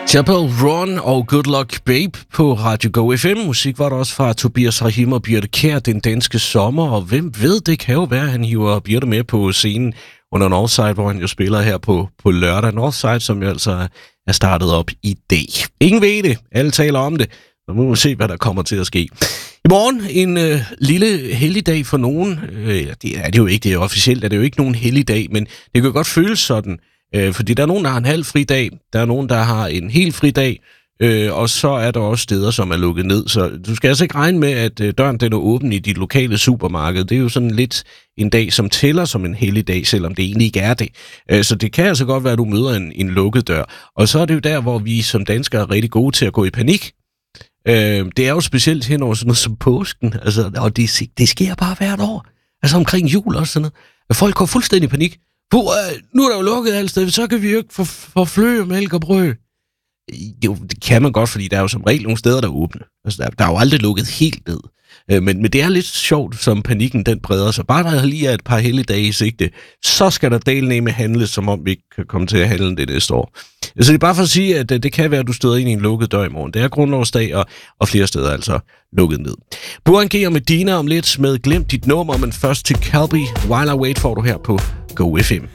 Chapel Run og Good Luck Babe på Radio Go FM. Musik var der også fra Tobias Rahim og Birthe Kjær, Den Danske Sommer. Og hvem ved, det kan jo være, at han hiver Birthe med på scenen under Northside, hvor han jo spiller her på lørdag. Northside, som jo altså er startet op i dag. Ingen ved det. Alle taler om det. Så må vi se, hvad der kommer til at ske. I morgen en lille helligdag for nogen. Det er det jo ikke. Det er officielt, er det jo ikke nogen helligdag, men det kan godt føles sådan. Fordi der er nogen, der har en halv fridag, der er nogen, der har en hel fridag, og så er der også steder, som er lukket ned. Så du skal altså ikke regne med, at døren den er åben i dit lokale supermarked. Det er jo sådan lidt en dag, som tæller som en helligdag, selvom det egentlig ikke er det. Så det kan altså godt være, at du møder en lukket dør. Og så er det jo der, hvor vi som danskere er rigtig gode til at gå i panik. Det er jo specielt hen over sådan noget som påsken, altså, og det sker bare hvert år. Altså omkring jul og sådan noget. Folk går fuldstændig i panik. Nu er der jo lukket alt sted, så kan vi jo ikke få flø, mælk og brød. Jo, det kan man godt, fordi der er jo som regel nogle steder, der er åbne. Altså, der er jo aldrig lukket helt ned. Men det er lidt sjovt, som panikken den breder sig. Bare der lige er et par helligdage i sigte, så skal der dele med handles, som om vi ikke kan komme til at handle det næste år. Så det er bare for at sige, at det kan være, at du støder ind i en lukket dør i morgen. Det er grundlovsdag, og flere steder altså lukket ned. Burhan G og Medina om lidt med Glem dit nummer, men først til Calbi. While I Wait får du her på Go FM.